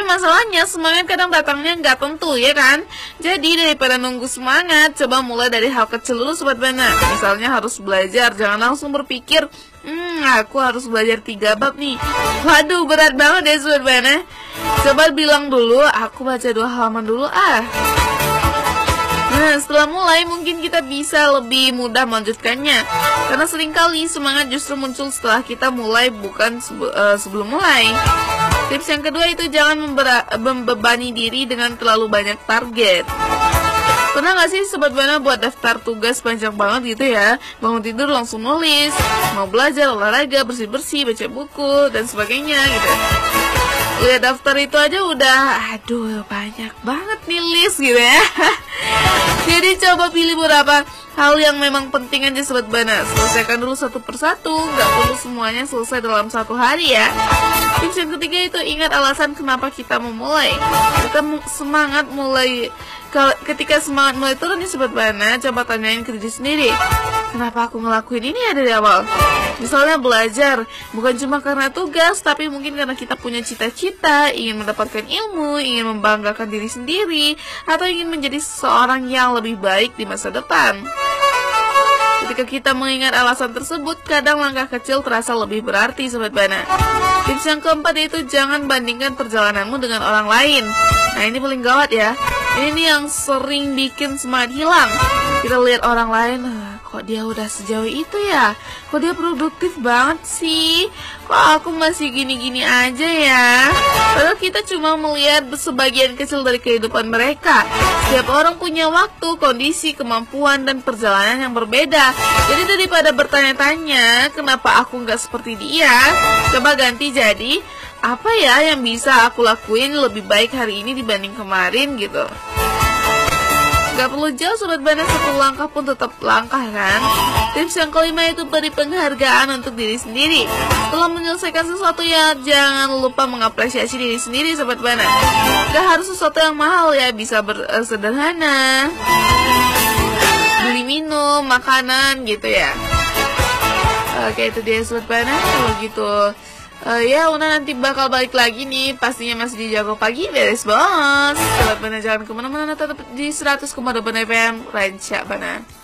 masalahnya semangat kadang datangnya nggak tentu ya kan. Jadi daripada nunggu semangat, coba mulai dari hal kecil dulu Sobat Bana. Misalnya harus belajar, jangan langsung berpikir aku harus belajar 3 bab nih. Waduh, berat banget ya Sobat Bana. Coba bilang dulu, aku baca 2 halaman dulu Nah, setelah mulai mungkin kita bisa lebih mudah melanjutkannya. Karena seringkali semangat justru muncul setelah kita mulai, bukan sebelum mulai. Tips yang kedua itu jangan membebani diri dengan terlalu banyak target. Pernah gak sih Sobat Bana buat daftar tugas panjang banget gitu ya? Bangun tidur langsung nulis, mau belajar, olahraga, bersih-bersih, baca buku, dan sebagainya gitu. Lihat daftar itu aja udah, aduh banyak banget nih list gitu ya. Jadi coba pilih beberapa hal yang memang penting aja Sobat Bana. Selesaikan dulu satu persatu, gak perlu semuanya selesai dalam 1 hari ya. Tips yang ketiga itu ingat alasan kenapa kita memulai. Kita semangat mulai. Ketika semangat mulai turun nih Sobat Bana, coba tanyain ke diri sendiri, kenapa aku ngelakuin ini ya dari awal? Misalnya belajar, bukan cuma karena tugas, tapi mungkin karena kita punya cita-cita, ingin mendapatkan ilmu, ingin membanggakan diri sendiri, atau ingin menjadi seseorang yang lebih baik di masa depan. Ketika kita mengingat alasan tersebut, kadang langkah kecil terasa lebih berarti Sobat Bana. Tips yang keempat itu jangan bandingkan perjalananmu dengan orang lain. Nah ini paling gawat ya. Ini yang sering bikin semangat hilang. Kita lihat orang lain, kok dia udah sejauh itu ya? Kok dia produktif banget sih? Kok aku masih gini-gini aja ya? Padahal kita cuma melihat sebagian kecil dari kehidupan mereka. Setiap orang punya waktu, kondisi, kemampuan, dan perjalanan yang berbeda. Jadi daripada bertanya-tanya, kenapa aku nggak seperti dia? Coba ganti jadi, apa ya yang bisa aku lakuin lebih baik hari ini dibanding kemarin gitu. Gak perlu jauh Sobat Bana, 1 langkah pun tetap langkah kan. Tips yang kelima itu beri penghargaan untuk diri sendiri. Setelah menyelesaikan sesuatu ya jangan lupa mengapresiasi diri sendiri Sobat Bana. Gak harus sesuatu yang mahal ya, bisa sederhana, beli minum, makanan gitu ya. Oke itu dia Sobat Bana. Kalau gitu ya Una nanti bakal balik lagi nih, pastinya masih di Jago Pagi, beres bos. Sobat Bana jangan kemana-mana, tetap di 100,8 FM Ranca Bana.